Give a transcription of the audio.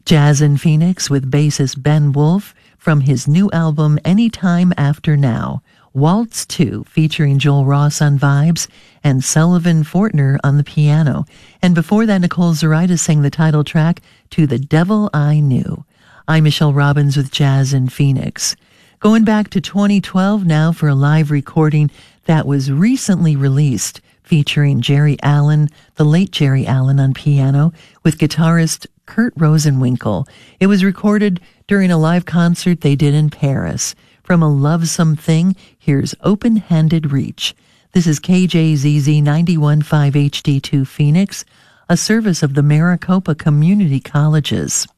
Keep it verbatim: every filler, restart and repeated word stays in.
Jazz in Phoenix with bassist Ben Wolf from his new album Anytime After Now. Waltz two featuring Joel Ross on vibes and Sullivan Fortner on the piano. And before that, Nicole Zoraida sang the title track To the Devil I Knew. I'm Michelle Robbins with Jazz in Phoenix. Going back to twenty twelve now for a live recording that was recently released featuring Jerry Allen, the late Jerry Allen on piano, with guitarist Kurt Rosenwinkel. It was recorded during a live concert they did in Paris. From A Lovesome Thing, here's Open-Handed Reach. This is K J Z Z ninety-one point five H D two Phoenix, a service of the Maricopa Community Colleges.